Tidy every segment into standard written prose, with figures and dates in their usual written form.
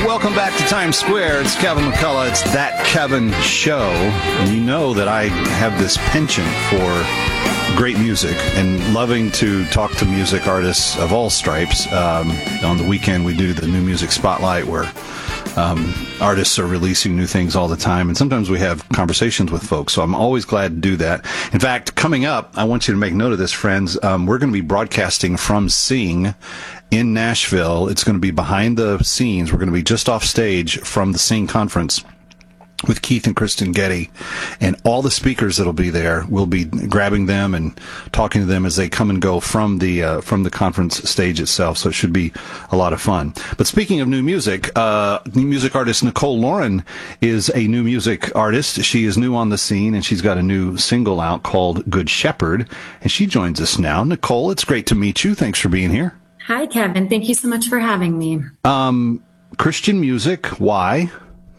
Welcome back to Times Square. It's Kevin McCullough. It's That Kevin Show. And you know that I have this penchant for great music and loving to talk to music artists of all stripes. On the weekend, we do the New Music Spotlight where artists are releasing new things all the time, and sometimes we have conversations with folks, so I'm always glad to do that. In fact, coming up, I want you to make note of this, friends. We're going to be broadcasting from Sing in Nashville. It's going to be behind the scenes. We're going to be just off stage from the Sing conference with Keith and Kristen Getty, and all the speakers that'll be there. We'll be grabbing them and talking to them as they come and go from the conference stage itself. So it should be a lot of fun. But speaking of new music artist Nicole Lauren is a new music artist. She is new on the scene, and she's got a new single out called Good Shepherd, and she joins us now. Nicole, it's great to meet you. Thanks for being here. Hi, Kevin. Thank you so much for having me. Christian music, why?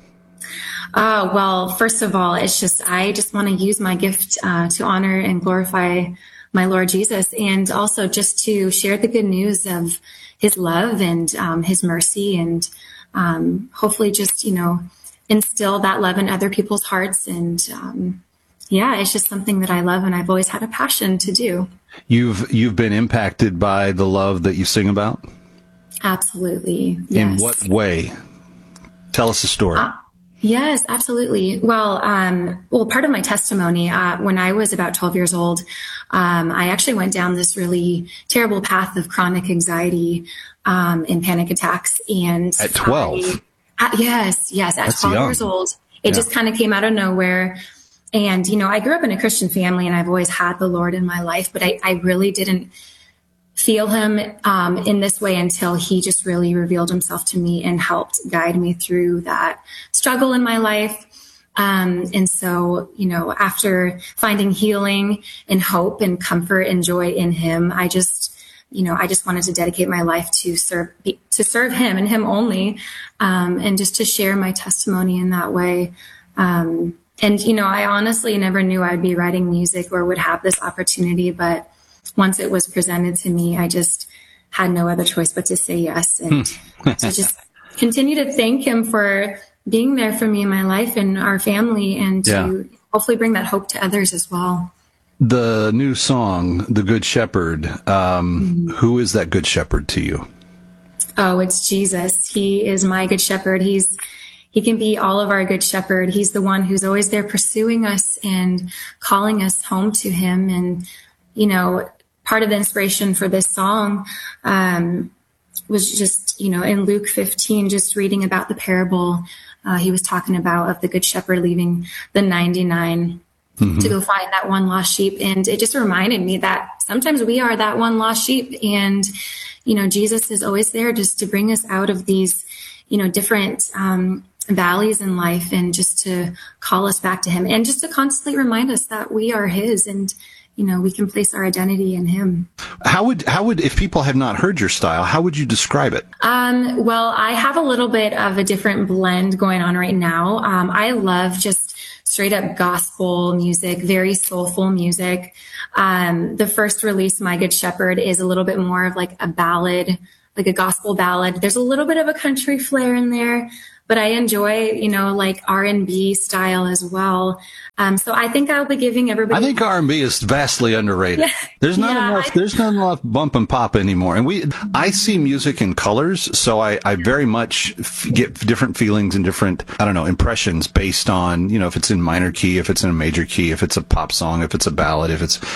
Well, first of all, I just want to use my gift to honor and glorify my Lord Jesus, and also just to share the good news of his love and his mercy, and hopefully just, instill that love in other people's hearts. And it's just something that I love, and I've always had a passion to do. You've been impacted by the love that you sing about? Absolutely. Yes. In what way? Tell us a story. Yes, absolutely. Well, part of my testimony, when I was about 12 years old, I actually went down this really terrible path of chronic anxiety, and panic attacks. And at 12? Yes. At That's 12 young. years old, it just kind of came out of nowhere. And, I grew up in a Christian family, and I've always had the Lord in my life, but I really didn't feel him in this way until he just really revealed himself to me and helped guide me through that struggle in my life. And so, after finding healing and hope and comfort and joy in him, I just wanted to dedicate my life to serve him and him only, and just to share my testimony in that way. I honestly never knew I'd be writing music or would have this opportunity, but once it was presented to me, I just had no other choice but to say yes, and to just continue to thank him for being there for me in my life and our family, and to hopefully bring that hope to others as well. The new song, The Good Shepherd, who is that Good Shepherd to you? Oh, it's Jesus. He is my Good Shepherd. He can be all of our Good Shepherd. He's the one who's always there pursuing us and calling us home to him. And, part of the inspiration for this song was just, in Luke 15, just reading about the parable he was talking about of the Good Shepherd leaving the 99 to go find that one lost sheep. And it just reminded me that sometimes we are that one lost sheep. And, Jesus is always there just to bring us out of these, different valleys in life, and just to call us back to him, and just to constantly remind us that we are his, and we can place our identity in him. How would, if people have not heard your style, how would you describe it? Well, I have a little bit of a different blend going on right now. I love just straight up gospel music, very soulful music. The first release, My Good Shepherd, is a little bit more of like a ballad, like a gospel ballad. There's a little bit of a country flair in there, but I enjoy, like R&B style as well. So I think I'll be giving everybody. I think R&B is vastly underrated. Yeah. There's not enough bump and pop anymore. And I see music in colors, so I very much get different feelings and different, impressions based on, if it's in minor key, if it's in a major key, if it's a pop song, if it's a ballad, if it's,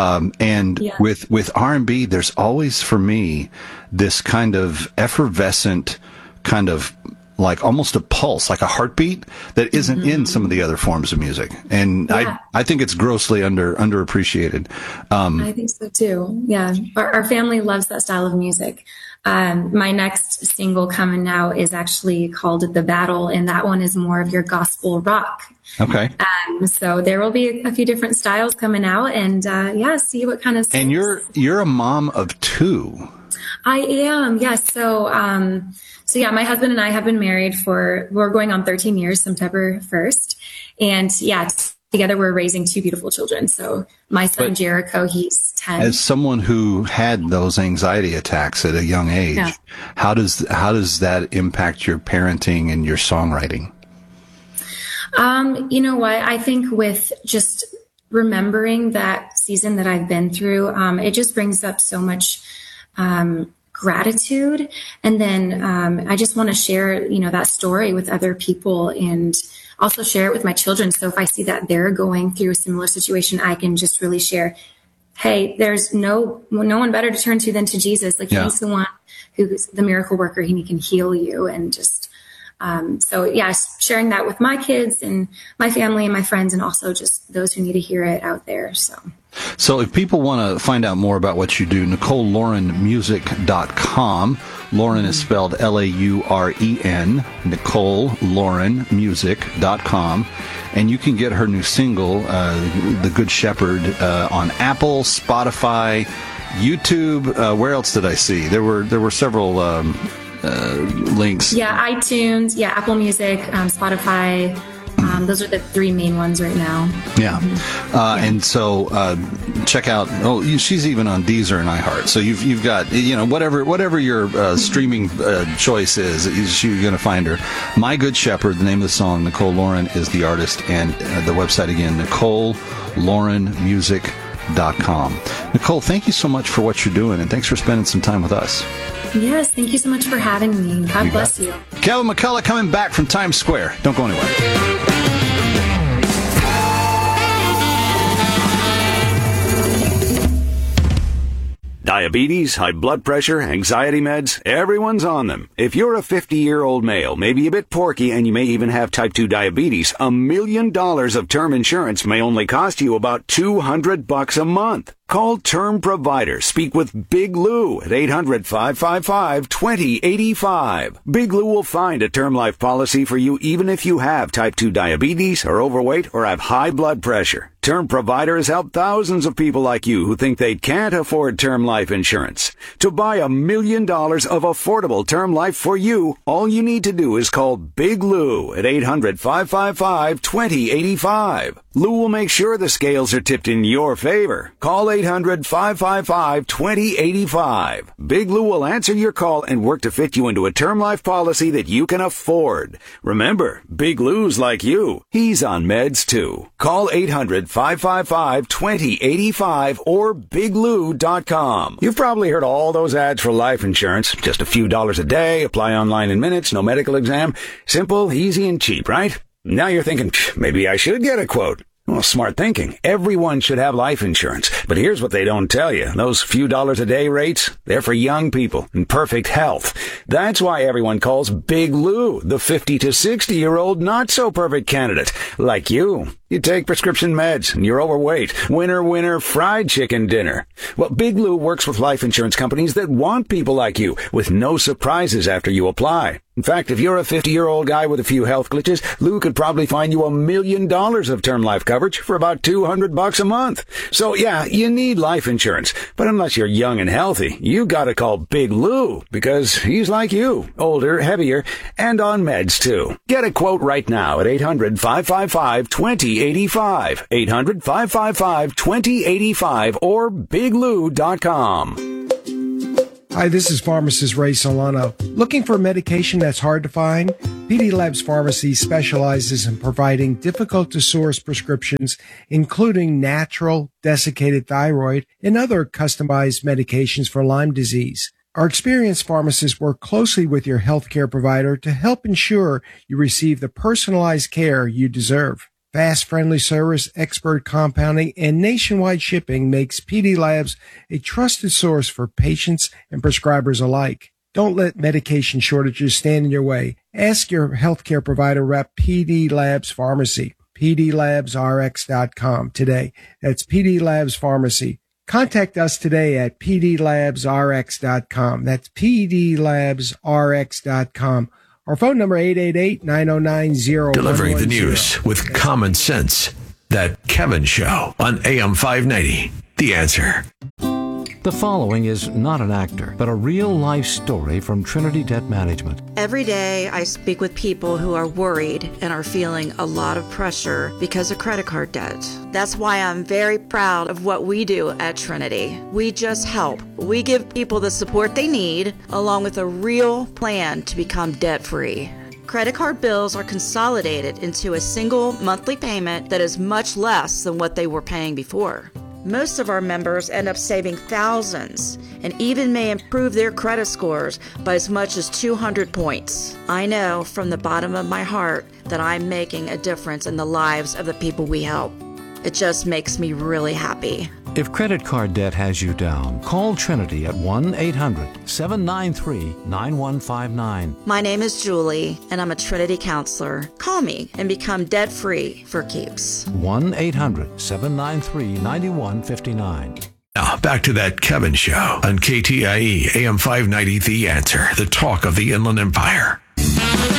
with R&B, there's always for me this kind of effervescent kind of like almost a pulse, like a heartbeat that isn't in some of the other forms of music. And I think it's grossly underappreciated. I think so too. Yeah. Our family loves that style of music. My next single coming out is actually called The Battle, and that one is more of your gospel rock. Okay. So there will be a few different styles coming out, and see what kind of. And you're a mom of two. I am. Yes. So my husband and I have been married we're going on 13 years, September 1st. And together we're raising two beautiful children. So my son, Jericho, he's 10. As someone who had those anxiety attacks at a young age, how does that impact your parenting and your songwriting? You know what? I think with just remembering that season that I've been through, it just brings up so much gratitude. And then I just want to share, that story with other people and also share it with my children. So if I see that they're going through a similar situation, I can just really share, hey, there's no one better to turn to than to Jesus. Like he's the one who's the miracle worker. He can heal you. And just, sharing that with my kids and my family and my friends, and also just those who need to hear it out there. So if people want to find out more about what you do, NicoleLaurenmusic.com. Lauren is spelled Lauren, NicoleLaurenmusic.com. And you can get her new single, The Good Shepherd, on Apple, Spotify, YouTube. Where else did I see? There were several links. Yeah, iTunes, Apple Music, Spotify. Those are the three main ones right now. And so check out. She's even on Deezer and iHeart. So you've got whatever your streaming choice is, you're going to find her. My Good Shepherd, the name of the song. Nicole Lauren is the artist, and the website again, NicoleLaurenmusic.com. Nicole, thank you so much for what you're doing, and thanks for spending some time with us. Yes, thank you so much for having me. God bless you. Kevin McCullough coming back from Times Square. Don't go anywhere. Diabetes, high blood pressure, anxiety meds, everyone's on them. If you're a 50-year-old male, maybe a bit porky, and you may even have type 2 diabetes, $1 million of term insurance may only cost you about $200 a month. Call Term Provider. Speak with Big Lou at 800-555-2085. Big Lou will find a term life policy for you even if you have type 2 diabetes, are overweight, or have high blood pressure. Term Provider has helped thousands of people like you who think they can't afford term life insurance. To buy $1 million of affordable term life for you, all you need to do is call Big Lou at 800-555-2085. Lou will make sure the scales are tipped in your favor. Call 800-555-2085. Big Lou will answer your call and work to fit you into a term life policy that you can afford. Remember, Big Lou's like you. He's on meds too. Call 800-555-2085 or biglou.com. You've probably heard all those ads for life insurance. Just a few dollars a day, apply online in minutes, no medical exam. Simple, easy, and cheap, right? Now you're thinking, maybe I should get a quote. Well, smart thinking. Everyone should have life insurance. But here's what they don't tell you. Those few dollars a day rates, they're for young people in perfect health. That's why everyone calls Big Lou the 50 to 60-year-old not-so-perfect candidate, like you. You take prescription meds and you're overweight. Winner, winner, fried chicken dinner. Well, Big Lou works with life insurance companies that want people like you with no surprises after you apply. In fact, if you're a 50-year-old guy with a few health glitches, Lou could probably find you $1 million of term life coverage for about $200 a month. So yeah, you need life insurance. But unless you're young and healthy, you gotta call Big Lou because he's like you, older, heavier, and on meds too. Get a quote right now at 800-555-2085. 800-555-2085 or biglou.com. Hi, this is pharmacist Ray Solano. Looking for medication that's hard to find? PD Labs Pharmacy specializes in providing difficult-to-source prescriptions, including natural, desiccated thyroid, and other customized medications for Lyme disease. Our experienced pharmacists work closely with your healthcare provider to help ensure you receive the personalized care you deserve. Fast, friendly service, expert compounding, and nationwide shipping makes PD Labs a trusted source for patients and prescribers alike. Don't let medication shortages stand in your way. Ask your healthcare provider rep PD Labs Pharmacy, pdlabsrx.com today. That's PD Labs Pharmacy. Contact us today at pdlabsrx.com. That's pdlabsrx.com. Our phone number, 888-909-0110. Delivering the news with common sense. That Kevin Show on AM 590. The Answer. The following is not an actor, but a real-life story from Trinity Debt Management. Every day I speak with people who are worried and are feeling a lot of pressure because of credit card debt. That's why I'm very proud of what we do at Trinity. We just help. We give people the support they need, along with a real plan to become debt-free. Credit card bills are consolidated into a single monthly payment that is much less than what they were paying before. Most of our members end up saving thousands and even may improve their credit scores by as much as 200 points. I know from the bottom of my heart that I'm making a difference in the lives of the people we help. It just makes me really happy. If credit card debt has you down, call Trinity at 1-800-793-9159. My name is Julie, and I'm a Trinity counselor. Call me and become debt-free for keeps. 1-800-793-9159. Now, back to that Kevin Show on KTIE AM 590 The Answer, the talk of the Inland Empire.